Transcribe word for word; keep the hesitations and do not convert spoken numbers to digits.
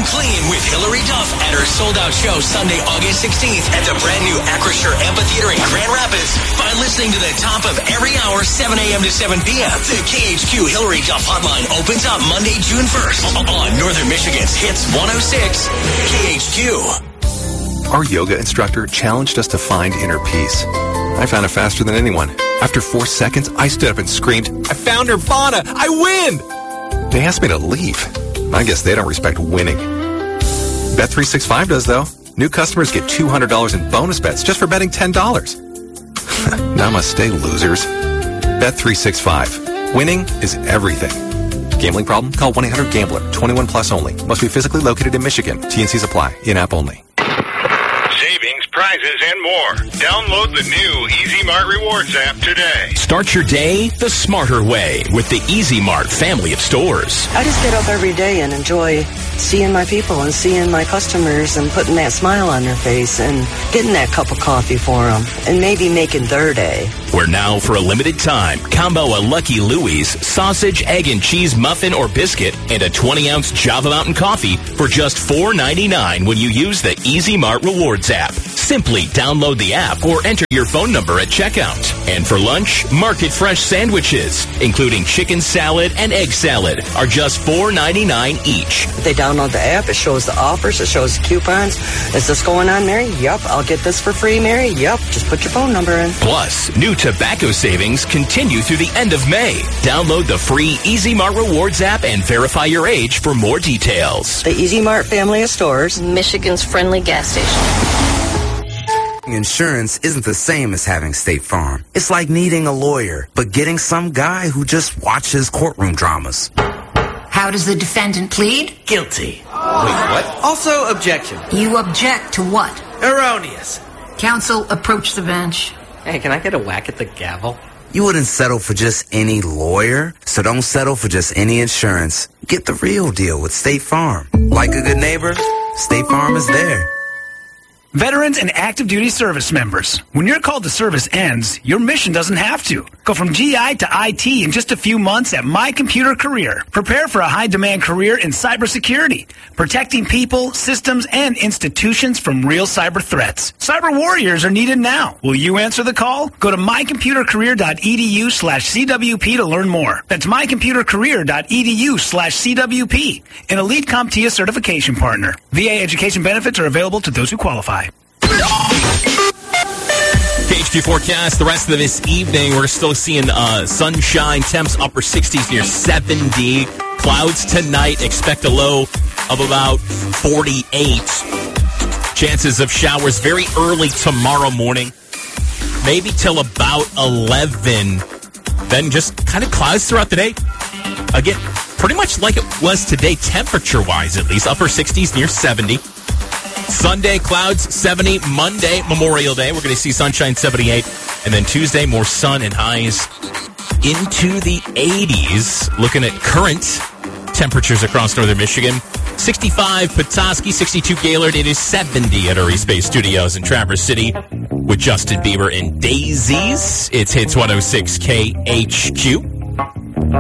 clean with Hillary Duff at her sold-out show Sunday, August sixteenth at the brand-new Acrisure Amphitheater in Grand Rapids by listening to the top of every hour, seven a.m. to seven p.m. The K H Q Hillary Duff hotline opens up Monday, June first on Northern Michigan's Hits one oh six K H Q. Our yoga instructor challenged us to find inner peace. I found it faster than anyone. After four seconds, I stood up and screamed, "I found Nirvana! I win!" They asked me to leave. I guess they don't respect winning. Bet three sixty-five does, though. New customers get two hundred dollars in bonus bets just for betting ten dollars. Namaste, losers. Bet three sixty-five. Winning is everything. Gambling problem? Call one eight hundred gambler. twenty-one plus only. Must be physically located in Michigan. T N Cs apply. In-app only. Savings, prizes, and more. Download the new Easy Mart Rewards app today. Start your day the smarter way with the Easy Mart family of stores. I just get up every day and enjoy seeing my people and seeing my customers and putting that smile on their face and getting that cup of coffee for them and maybe making their day. Where now, for a limited time, combo a Lucky Louie's sausage, egg, and cheese muffin or biscuit and a twenty-ounce Java Mountain coffee for just four ninety-nine when you use the Easy Mart Rewards app. Simply download the app or enter your phone number at checkout. And for lunch, Market Fresh sandwiches, including chicken salad and egg salad, are just four ninety-nine each. They download the app, it shows the offers, it shows the coupons. Is this going on, Mary? Yup. I'll get this for free, Mary? Yup. Just put your phone number in. Plus, new tobacco savings continue through the end of May. Download the free Easy Mart Rewards app and verify your age for more details. The Easy Mart family of stores. Michigan's friendly gas station. Insurance isn't the same as having State Farm. It's like needing a lawyer, but getting some guy who just watches courtroom dramas. How does the defendant plead? Guilty. Wait, what? Also, objection. You object to what? Erroneous. Counsel, approach the bench. Hey, can I get a whack at the gavel? You wouldn't settle for just any lawyer, so don't settle for just any insurance. Get the real deal with State Farm. Like a good neighbor, State Farm is there. Veterans and active duty service members, when your call to service ends, your mission doesn't have to. Go from G I to I T in just a few months at My Computer Career. Prepare for a high-demand career in cybersecurity, protecting people, systems, and institutions from real cyber threats. Cyber warriors are needed now. Will you answer the call? Go to mycomputercareer.edu slash CWP to learn more. That's mycomputercareer.edu slash CWP, an Elite CompTIA certification partner. V A education benefits are available to those who qualify. K H Q forecast the rest of this evening. We're still seeing uh, sunshine, temps upper sixties near seventy. Clouds tonight. Expect a low of about forty-eight. Chances of showers very early tomorrow morning. Maybe till about eleven. Then just kind of clouds throughout the day. Again, pretty much like it was today, temperature-wise at least. Upper sixties near seventy. Sunday, clouds, seventy. Monday, Memorial Day, we're going to see sunshine, seventy-eight. And then Tuesday, more sun and highs into the eighties. Looking at current temperatures across northern Michigan. sixty-five, Petoskey, sixty-two, Gaylord. It is seventy at our East Bay Studios in Traverse City with Justin Bieber and Daisies. It's Hits one oh six K H Q.